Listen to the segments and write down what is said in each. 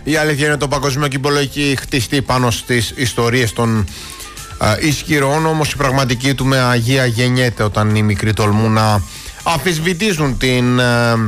Η αλήθεια είναι το παγκοσμίο κύπελλο έχει χτιστεί πάνω στις ιστορίες των ισχυρών, όμως η πραγματική του με αγία γεννιέται όταν οι μικροί τολμούν να αμφισβητήσουν την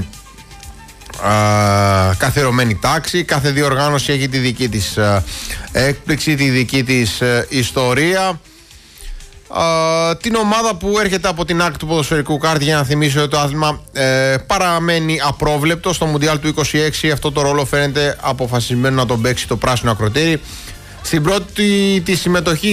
καθιερωμένη τάξη. Κάθε διοργάνωση έχει τη δική της έκπληξη, τη δική της ιστορία. Την ομάδα που έρχεται από την άκρη του ποδοσφαιρικού κάρτη, για να θυμίσω ότι το άθλημα παραμένει απρόβλεπτο. Στο Μουντιάλ του 26 αυτό το ρόλο φαίνεται αποφασισμένο να τον παίξει το πράσινο ακροτήρι. Στην πρώτη του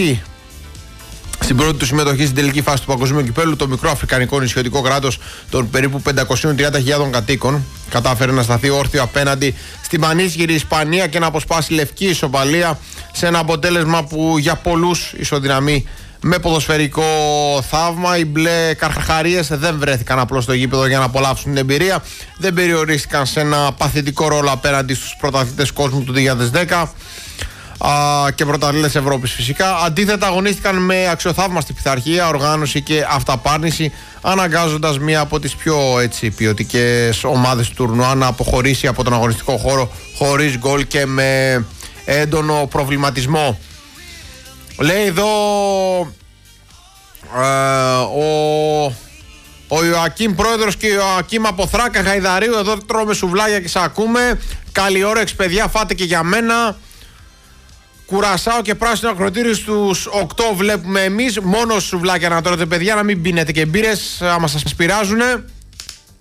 συμμετοχή στην τελική φάση του παγκοσμίου κυπέλλου, το μικρό αφρικανικό νησιωτικό κράτος των περίπου 530.000 κατοίκων κατάφερε να σταθεί όρθιο απέναντι στην πανίσχυρη Ισπανία και να αποσπάσει λευκή ισοπαλία, σε ένα αποτέλεσμα που για πολλούς ισοδυναμεί με ποδοσφαιρικό θαύμα. Οι μπλε καρχαρίες δεν βρέθηκαν απλώς στο γήπεδο για να απολαύσουν την εμπειρία, δεν περιορίστηκαν σε ένα παθητικό ρόλο απέναντι στους πρωταθλητές κόσμου του 2010 και πρωταθλητές Ευρώπης φυσικά. Αντίθετα, αγωνίστηκαν με αξιοθαύμαστη πειθαρχία, οργάνωση και αυταπάρνηση, αναγκάζοντας μία από τις πιο ποιοτικές ομάδες του τουρνουά να αποχωρήσει από τον αγωνιστικό χώρο χωρίς γκολ και με έντονο προβληματισμό. Λέει εδώ ο Ιωακίμ πρόεδρος και ο Ιωακίμ από Θράκα Γαϊδαρίου. Εδώ τρώμε σουβλάκια και σε ακούμε. Καλή όρεξη παιδιά, φάτε και για μένα. Κουρασάω και πράσινο ακροτήρι στους 8 βλέπουμε εμείς. Μόνο σουβλάκια να τρώτε παιδιά, να μην πίνετε και μπύρες άμα σας πειράζουνε.